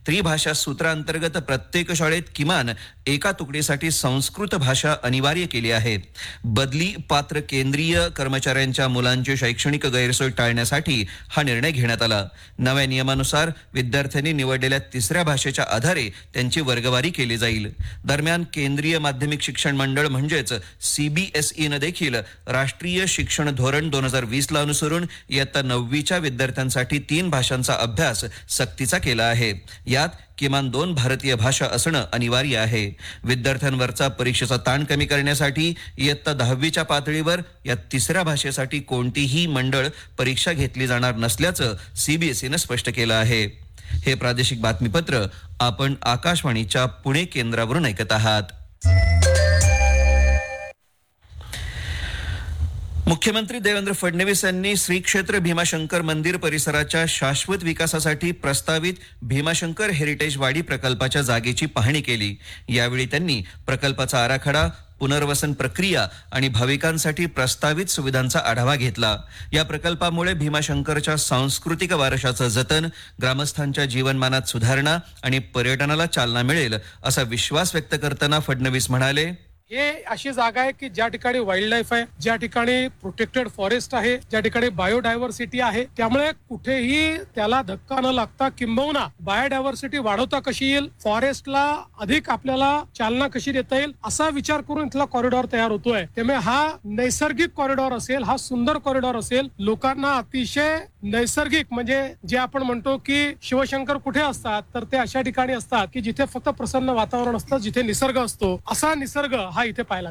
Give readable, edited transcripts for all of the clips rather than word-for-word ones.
त्रिभाषा सूत्रांतर्गत प्रत्येक शाळेत किमान एका तुकडीसाठी संस्कृत भाषा अनिवार्य केली आहे. बदली पात्र केंद्रीय कर्मचाऱ्यांच्या मुलांची शैक्षणिक गैरसोय टाळण्यासाठी हा निर्णय घेण्यात आला. नव्या नियमानुसार विद्यार्थ्यांनी निवडलेल्या तिसऱ्या भाषेच्या आधारे त्यांची वर्गवारी केली जाईल. दरम्यान केंद्रीय माध्यमिक शिक्षण मंडळ म्हणजेच CBSEनं देखील राष्ट्रीय शिक्षण धोरण 2020 ला अनुसरून इयत्ता 9वीच्या विद्यार्थ्यांसाठी 3 भाषांचा अभ्यास सक्तीचा केला आहे. यात किमान 2 भारतीय भाषा असणं अनिवार्य आहे. विद्यार्थ्यांवरचा परीक्षेचा ताण कमी करण्यासाठी इयत्ता 10वीच्या पातळीवर या तिसऱ्या भाषेसाठी कोणतीही मंडळ परीक्षा घेतली जाणार नसल्याचं CBSEनं स्पष्ट केलं आहे. हे प्रादेशिक बातमीपत्र आपण आकाशवाणीच्या पुणे केंद्रावरून ऐकत आहात. मुख्यमंत्री देवेंद्र फडणवीस यांनी श्री क्षेत्र भीमाशंकर मंदिर परिसराच्या शाश्वत विकासासाठी प्रस्तावित भीमाशंकर हेरिटेज वाडी प्रकल्पाच्या जागेची पाहणी केली. यावेळी त्यांनी प्रकल्पाचा आराखडा, पुनर्वसन प्रक्रिया आणि भाविकांसाठी प्रस्तावित सुविधांचा आढावा घेतला. या प्रकल्पामुळे भीमाशंकरच्या सांस्कृतिक वारशाचं जतन, ग्रामस्थांच्या जीवनमानात सुधारणा आणि पर्यटनाला चालना मिळेल असा विश्वास व्यक्त करताना फडणवीस म्हणाले, हे अशी जागा आहे की ज्या ठिकाणी वाईल्ड लाईफ आहे, ज्या ठिकाणी प्रोटेक्टेड फॉरेस्ट आहे, ज्या ठिकाणी बायोडायव्हर्सिटी आहे. त्यामुळे कुठेही त्याला धक्का न लागता किंबहुना बायोडायव्हर्सिटी वाढवता कशी येईल, फॉरेस्टला अधिक आपल्याला चालना कशी देता येईल असा विचार करून इथला कॉरिडॉर तयार होतोय. त्यामुळे हा नैसर्गिक कॉरिडॉर असेल, हा सुंदर कॉरिडॉर असेल. लोकांना अतिशय नैसर्गिक म्हणजे जे आपण म्हणतो की शिवशंकर कुठे असतात तर ते अशा ठिकाणी असतात की जिथे फक्त प्रसन्न वातावरण असतं, जिथे निसर्ग असतो. असा निसर्ग हा इथे पाहिला.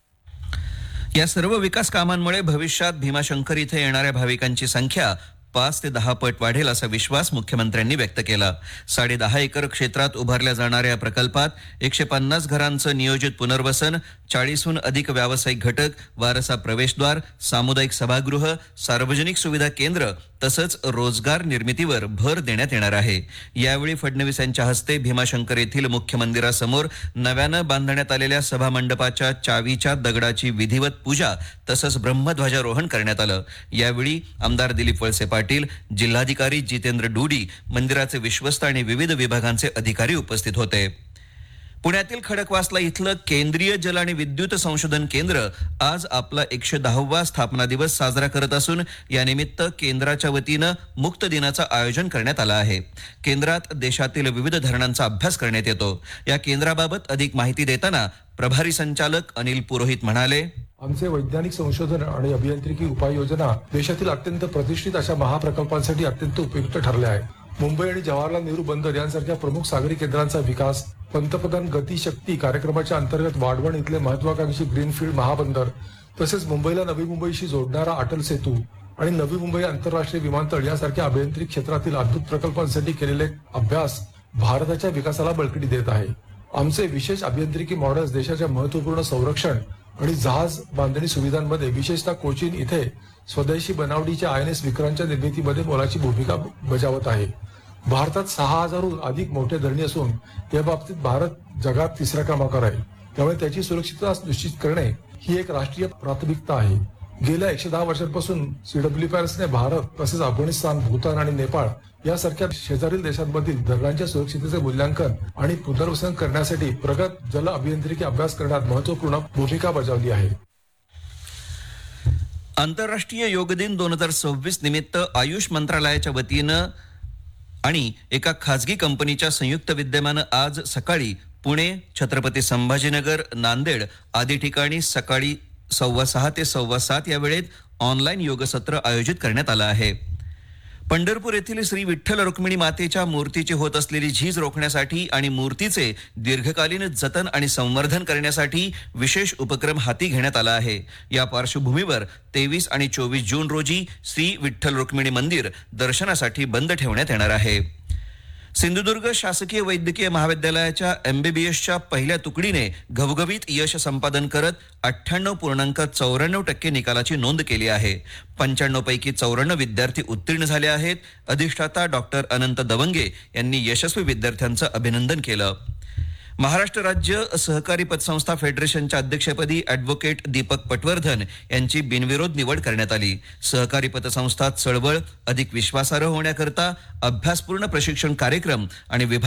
या सर्व विकास कामांमुळे भविष्यात भीमाशंकर इथे येणाऱ्या भाविकांची संख्या 5 ते 10 पट वाढेल असा विश्वास मुख्यमंत्र्यांनी व्यक्त केला. 10.5 एकर क्षेत्रात उभारल्या जाणाऱ्या या प्रकल्पात 150 घरांचं नियोजित पुनर्वसन, 40हून अधिक व्यावसायिक घटक, वारसा प्रवेशद्वार, सामुदायिक सभागृह, सार्वजनिक सुविधा केंद्र तसंच रोजगार निर्मितीवर भर देण्यात येणार आहे. यावेळी फडणवीस यांच्या हस्ते भीमाशंकर येथील मुख्य मंदिरासमोर नव्यानं बांधण्यात आलेल्या सभामंडपाच्या चावीच्या दगडाची विधिवत पूजा तसंच ब्रह्मध्वजारोहण करण्यात आलं. यावेळी आमदार दिलीप वळसे पाटील, जिल्हाधिकारी जितेंद्र डुडी, मंदिराचे विश्वस्त आणि विविध विभागांचे अधिकारी उपस्थित होते. पुण्यातील खडकवासला इथलं केंद्रीय जल आणि विद्युत संशोधन केंद्र आज आपला 110वा स्थापना दिवस साजरा करत असून यानिमित्त केंद्राच्या वतीनं मुक्त दिनाचं आयोजन करण्यात आलं आहे. केंद्रात देशातील विविध धरणांचा अभ्यास करण्यात येतो. या केंद्राबाबत अधिक माहिती देताना प्रभारी संचालक अनिल पुरोहित म्हणाले, आमचे वैज्ञानिक संशोधन आणि अभियांत्रिकी उपाययोजना देशातील अत्यंत प्रतिष्ठित अशा महाप्रकल्पांसाठी अत्यंत उपयुक्त ठरल्या आहेत. मुंबई आणि जवाहरलाल नेहरू बंदर यांसारख्या प्रमुख सागरी केंद्रांचा विकास, पंतप्रधान गती शक्ती कार्यक्रमाच्या अंतर्गत वाढवण इथले महत्वाकांक्षी ग्रीनफील्ड महाबंदर, तसेच मुंबईला नवी मुंबईशी जोडणारा अटल सेतू आणि नवी मुंबई आंतरराष्ट्रीय विमानतळ यासारख्या अभियांत्रिक क्षेत्रातील अद्भुत प्रकल्पांसाठी केलेले अभ्यास भारताच्या विकासाला बळकटी देत आहे. आमचे विशेष अभियांत्रिकी मॉडेल्स देशाच्या महत्वपूर्ण संरक्षण आणि जहाज बांधणी सुविधांमध्ये, विशेषतः कोचीन इथे स्वदेशी बनावटीच्या INS विक्रांतच्या निर्मितीमध्ये मोलाची भूमिका बजावत आहे. भारतात 6000हून अधिक मोठे धरणी असून या बाबतीत भारत जगात 3ऱ्या क्रमांकावर आहे. त्यामुळे त्याची सुरक्षितता निश्चित करणे ही एक राष्ट्रीय प्राथमिकता आहे. गेल्या 110 वर्षांपासून CWPRSने भारत तसेच अफगाणिस्तान, भूतान आणि नेपाळ यासारख्या शेजारील देशांमधील धरणांच्या सुरक्षिततेचे मूल्यांकन आणि पुनर्वसन करण्यासाठी प्रगत जल अभियांत्रिकी अभ्यास करण्यात महत्वपूर्ण भूमिका बजावली आहे. आंतरराष्ट्रीय योग दिन 2026 निमित्त आयुष मंत्रालयाच्या वतीनं आणि एका खासगी कंपनीच्या संयुक्त विद्यमानं आज सकाळी पुणे, छत्रपती संभाजीनगर, नांदेड आदी ठिकाणी सकाळी 6:15 ते 7:15 या वेळेत ऑनलाईन योग सत्र आयोजित करण्यात आलं आहे. पंढरपूर येथील श्री विठ्ठल रुक्मिणी मातेच्या मूर्तीची होत असलेली झीज रोखण्यासाठी आणि मूर्तीचे दीर्घकालीन जतन आणि संवर्धन करण्यासाठी विशेष उपक्रम हाती घेण्यात आला आहे. या पार्श्वभूमीवर 23 आणि 24 जून रोजी श्री विठ्ठल रुक्मिणी मंदिर दर्शनासाठी बंद ठेवण्यात येणार आहे. सिंधुदुर्ग शासकीय वैद्यकीय महाविद्यालयाच्या MBBSच्या पहिल्या तुकडीने घवघवीत यश संपादन करत 98.94% निकालाची नोंद केली आहे. 95 पैकी 94 विद्यार्थी उत्तीर्ण झाले आहेत. अधिष्ठाता डॉक्टर अनंत दवंगे यांनी यशस्वी विद्यार्थ्यांचं अभिनंदन केलं. महाराष्ट्र राज्य सहकारी पतसंस्था फेडरेशनच्या अध्यक्षपदी ॲडव्होकेट दीपक पटवर्धन यांची बिनविरोध निवड करण्यात आली. सहकारी पतसंस्था चळवळ अधिक विश्वासार्ह होण्याकरता अभ्यासपूर्ण प्रशिक्षण कार्यक्रम आणि विभाग